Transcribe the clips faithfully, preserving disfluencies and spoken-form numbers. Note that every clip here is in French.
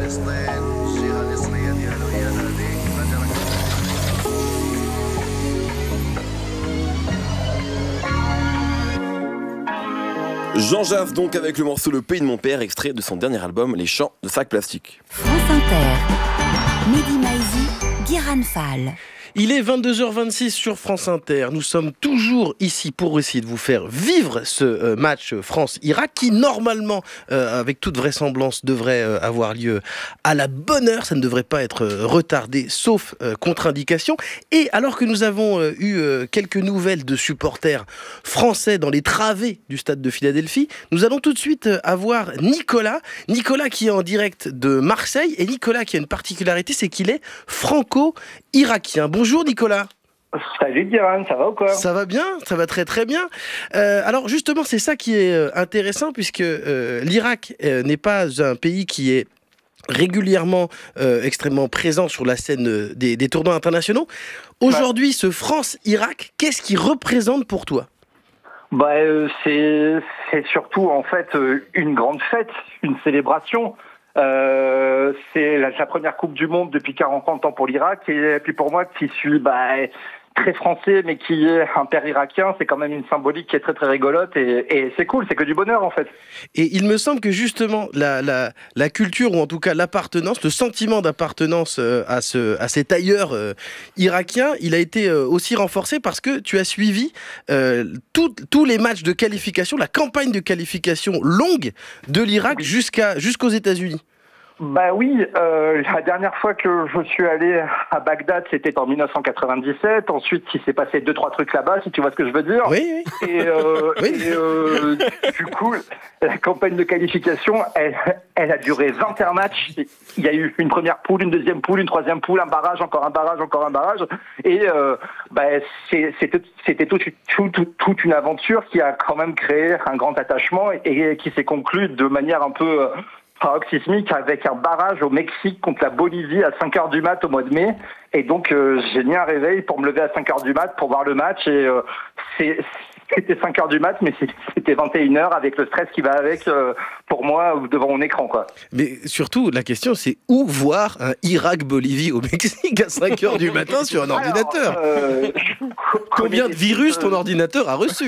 Jean Jaff donc avec le morceau Le Pays de mon père, extrait de son dernier album Les Chants de Sac Plastique. France Inter, Mehdi Maizi, Guiran Fall. Il est vingt-deux heures vingt-six sur France Inter. Nous sommes toujours ici pour essayer de vous faire vivre ce euh, match France-Irak qui, normalement, euh, avec toute vraisemblance, devrait euh, avoir lieu à la bonne heure. Ça ne devrait pas être euh, retardé, sauf euh, contre-indication. Et alors que nous avons euh, eu euh, quelques nouvelles de supporters français dans les travées du stade de Philadelphie, nous allons tout de suite euh, avoir Nicolas. Nicolas qui est en direct de Marseille. Et Nicolas qui a une particularité, c'est qu'il est franco-irakien. Bonjour. Bonjour Nicolas. Salut Guérin, ça va ou quoi ? Ça va bien, ça va très très bien. Euh, alors justement, c'est ça qui est euh, intéressant puisque euh, l'Irak euh, n'est pas un pays qui est régulièrement euh, extrêmement présent sur la scène euh, des, des tournois internationaux. Aujourd'hui, ouais. Ce France-Irak, qu'est-ce qu'il représente pour toi ? Bah, euh, c'est, c'est surtout en fait euh, une grande fête, une célébration. Euh, c'est la, la première Coupe du Monde depuis quarante ans pour l'Irak, et puis pour moi qui suis bah, très français mais qui est un père irakien, c'est quand même une symbolique qui est très très rigolote et, et c'est cool, c'est que du bonheur en fait. Et il me semble que justement la, la, la culture ou en tout cas l'appartenance, le sentiment d'appartenance à, ce, à cet ailleurs euh, irakien, il a été euh, aussi renforcé parce que tu as suivi euh, tout, tous les matchs de qualification, la campagne de qualification longue de l'Irak jusqu'à, jusqu'aux États-Unis. Bah oui, euh, la dernière fois que je suis allé à Bagdad, c'était en dix-neuf cent quatre-vingt-dix-sept. Ensuite, il s'est passé deux trois trucs là-bas, si tu vois ce que je veux dire. Oui, oui. Et, euh, oui. et euh, du coup, la campagne de qualification, elle, elle a duré vingt et un matchs. Il y a eu une première poule, une deuxième poule, une troisième poule, un barrage, encore un barrage, encore un barrage. Et euh, bah, c'est, c'était, c'était toute, toute, toute une aventure qui a quand même créé un grand attachement et, et qui s'est conclue de manière un peu Euh, paroxysmique avec un barrage au Mexique contre la Bolivie à cinq heures du mat au mois de mai. Et donc, euh, j'ai mis un réveil pour me lever à cinq heures du mat pour voir le match. Et euh, c'est, c'était cinq heures du mat, mais c'était vingt et une heures avec le stress qui va avec euh, pour moi devant mon écran, quoi. Mais surtout, la question, c'est où voir un Irak-Bolivie au Mexique à cinq heures du matin sur un ordinateur? Alors, euh, Combien de virus ton ordinateur a reçu?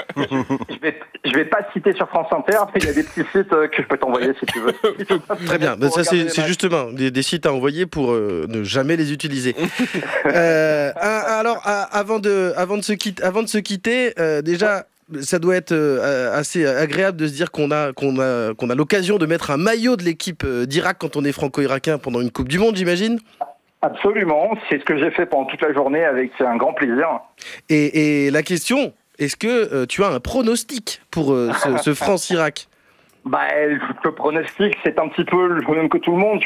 Je vais, je vais pas citer sur France Inter, mais il y a des petits sites que je peux t'envoyer si tu veux. Très bien, ben ça c'est, c'est justement des, des sites à envoyer pour euh, ne jamais les utiliser. euh, alors, avant de, avant de se quitter, avant de se quitter euh, déjà, ça doit être euh, assez agréable de se dire qu'on a, qu'on a, qu'on a l'occasion de mettre un maillot de l'équipe d'Irak quand on est franco-irakien pendant une Coupe du Monde, j'imagine. Absolument, c'est ce que j'ai fait pendant toute la journée avec un grand plaisir. Et, et la question, est-ce que euh, tu as un pronostic pour euh, ce, ce France-Irak? Bah, le pronostic, c'est un petit peu le même que tout le monde.